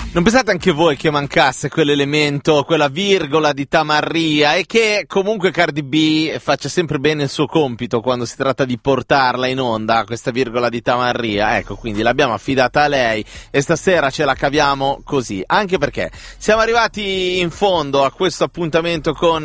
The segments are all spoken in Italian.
Non pensate anche voi che mancasse quell'elemento, quella virgola di tamarria, e che comunque Cardi B faccia sempre bene il suo compito quando si tratta di portarla in onda, questa virgola di tamarria? Ecco, quindi l'abbiamo affidata a lei e stasera ce la caviamo così, anche perché siamo arrivati in fondo a questo appuntamento con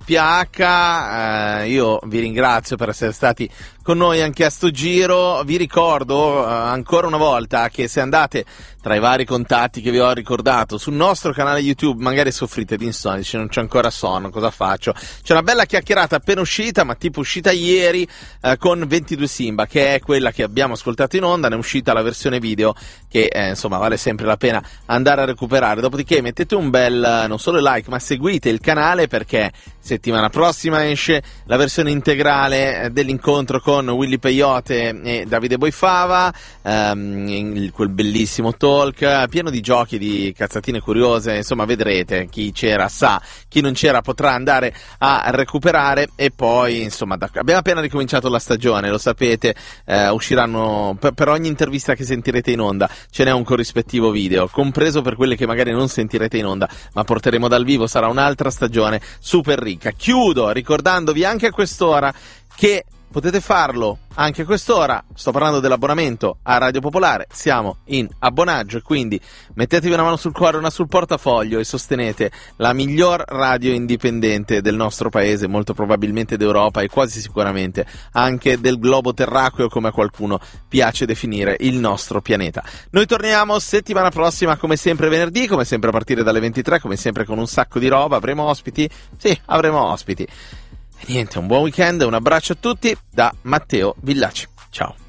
WH. Io vi ringrazio per essere stati con noi anche a sto giro. Vi ricordo ancora una volta che se andate tra i vari contatti che vi ho ricordato sul nostro canale YouTube, magari soffrite di insonnia, dice non c'è ancora sonno, cosa faccio? C'è una bella chiacchierata appena uscita, ma tipo uscita ieri, con 22 Simba, che è quella che abbiamo ascoltato in onda. Ne è uscita la versione video che insomma vale sempre la pena andare a recuperare. Dopodiché mettete un bel non solo like, ma seguite il canale, perché settimana prossima esce la versione integrale dell'incontro con Willy Peyote e Davide Boifava, quel bellissimo talk pieno di giochi, di cazzatine curiose. Insomma, vedrete, chi c'era sa, chi non c'era potrà andare a recuperare. E poi insomma abbiamo appena ricominciato la stagione, lo sapete, usciranno per ogni intervista che sentirete in onda ce n'è un corrispettivo video, compreso per quelle che magari non sentirete in onda ma porteremo dal vivo. Sarà un'altra stagione super ricca. Chiudo ricordandovi anche a quest'ora che potete farlo anche a quest'ora. Sto parlando dell'abbonamento a Radio Popolare, siamo in abbonaggio e quindi mettetevi una mano sul cuore, una sul portafoglio e sostenete la miglior radio indipendente del nostro paese, molto probabilmente d'Europa e quasi sicuramente anche del globo terracqueo, come a qualcuno piace definire il nostro pianeta. Noi torniamo settimana prossima, come sempre venerdì, come sempre a partire dalle 23, come sempre con un sacco di roba. Avremo ospiti? Sì, avremo ospiti. E niente, un buon weekend, un abbraccio a tutti da Matteo Villaci. Ciao.